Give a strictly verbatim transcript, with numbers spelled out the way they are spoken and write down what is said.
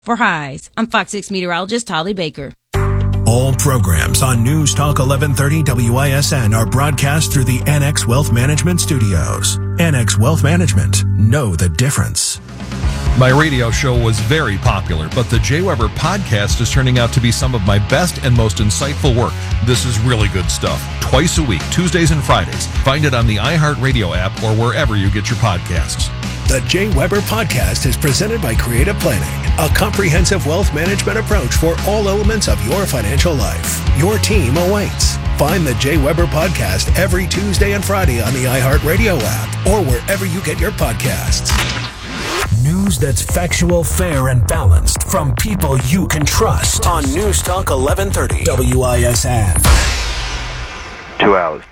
For Highs, I'm Fox six meteorologist Holly Baker. All programs on News Talk eleven thirty W I S N are broadcast through the Annex Wealth Management Studios. Annex Wealth Management. Know the difference. My radio show was very popular, but the Jay Weber podcast is turning out to be some of my best and most insightful work. This is really good stuff. Twice a week, Tuesdays and Fridays. Find it on the iHeartRadio app or wherever you get your podcasts. The Jay Weber podcast is presented by Creative Planning, a comprehensive wealth management approach for all elements of your financial life. Your team awaits. Find the Jay Weber podcast every Tuesday and Friday on the iHeartRadio app or wherever you get your podcasts. News that's factual, fair, and balanced from people you can trust on News Talk eleven thirty W I S N. Two hours.